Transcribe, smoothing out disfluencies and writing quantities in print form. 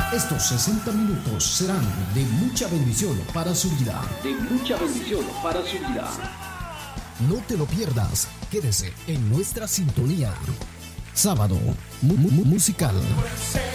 Estos 60 minutos serán de mucha bendición para su vida. De mucha bendición para su vida. No te lo pierdas. Quédese en nuestra sintonía. Sábado musical.